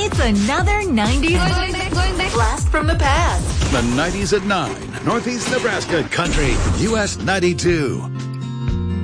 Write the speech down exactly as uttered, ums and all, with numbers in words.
It's another nineties going back, going back. Blast from the past. The nineties at nine. Northeast Nebraska Country. U S ninety-two.